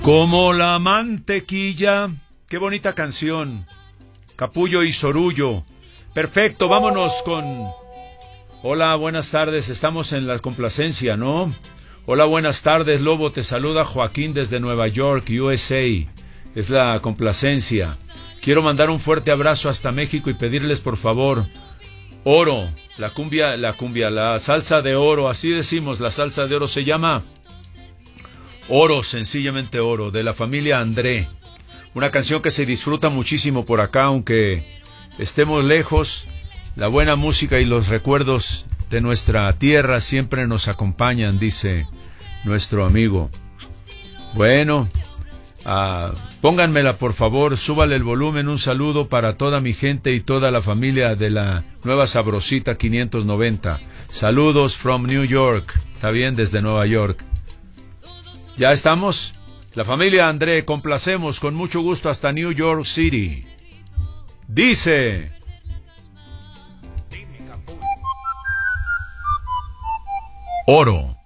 Como la mantequilla. Qué bonita canción. Capullo y Sorullo. Perfecto, vámonos con... Hola, buenas tardes. Estamos en la complacencia, ¿no? Hola, buenas tardes, Lobo. Te saluda Joaquín desde Nueva York, USA. Es la complacencia. Quiero mandar un fuerte abrazo hasta México y pedirles, por favor, oro. La cumbia, la salsa de oro. Así decimos, la salsa de oro se llama... Oro, sencillamente Oro, de la familia André. Una canción que se disfruta muchísimo por acá, aunque estemos lejos. La buena música y los recuerdos de nuestra tierra siempre nos acompañan, dice nuestro amigo. Bueno, pónganmela por favor, súbale el volumen. Un saludo para toda mi gente y toda la familia de la Nueva Sabrosita 590. Saludos from New York. Está bien, desde Nueva York. ¿Ya estamos? La familia André, complacemos con mucho gusto hasta New York City. Dice... Oro.